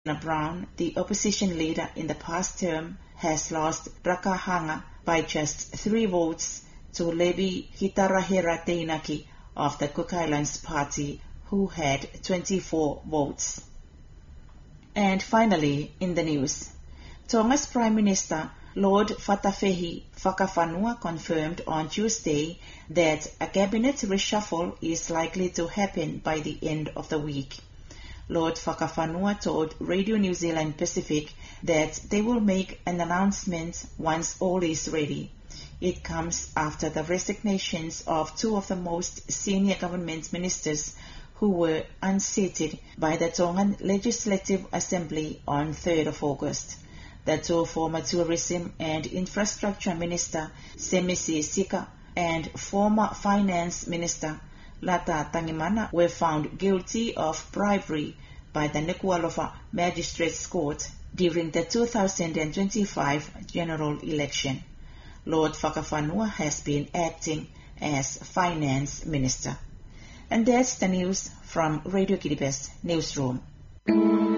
Brown, the opposition leader in the past term, has lost Rakahanga by just 3 votes to Levi Hitarahera Teinaki of the Cook Islands Party, who had 24 votes. And finally, in the news, Tonga's Prime Minister Lord Fatafehi Whakafanua confirmed on Tuesday that a cabinet reshuffle is likely to happen by the end of the week. Lord Whakafanua told Radio New Zealand Pacific that they will make an announcement once all is ready. It comes after the resignations of 2 of the most senior government ministers who were unseated by the Tongan Legislative Assembly on 3rd of August. The 2 former Tourism and Infrastructure Minister Semisi Sika and former Finance Minister Lata Tangimana were found guilty of bribery by the Nuku'alofa Magistrates Court during the 2025 general election. Lord Whakafanua has been acting as Finance Minister. And that's the news from Radio Kiribati Newsroom.